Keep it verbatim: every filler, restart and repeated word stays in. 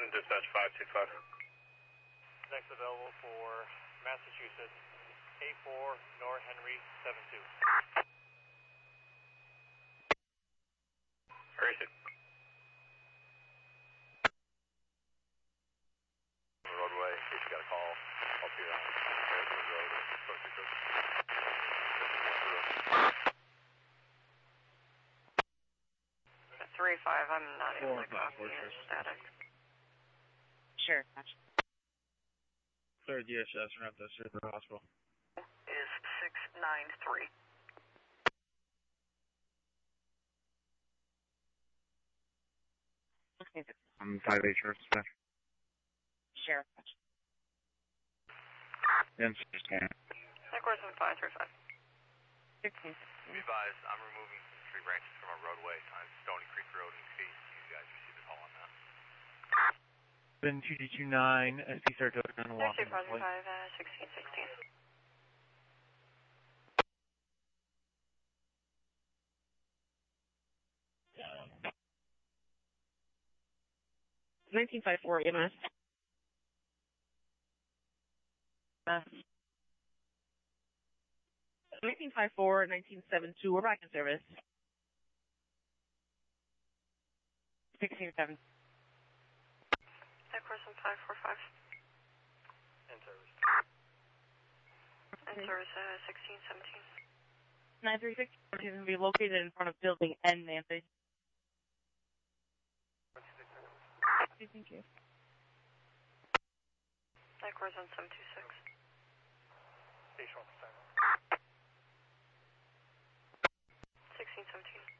Dispatch five two five. Next available for Massachusetts, A four, Nor Henry, seven two. Where is it? Roadway, in case you got a call up here on Harrison Road, close to Cook. three five, I'm not able to copy your static. Sure. Third D S S, around the Silver Hospital. Is six nine three. I'm five eight Sheriff Dispatch. Sheriff. And scan. Nicholson five three five. sixteen. Be advised, I'm removing some tree branches from our roadway on Stony Creek Road in case you guys receive a call on that. Been two D two nine, S P Saratoga on the walk. two five five, uh, sixteen sixteen. nineteen five four E M S. Uh, nineteen five four, nineteen seven two, we're back in service. sixteen seven. Nicholson five four five. In service. In service, uh, sixteen seventeen. nine three six is going to be located in front of building N, Nancy. Thank you. Nicholson seven two six. Station one percent. sixteen seventeen.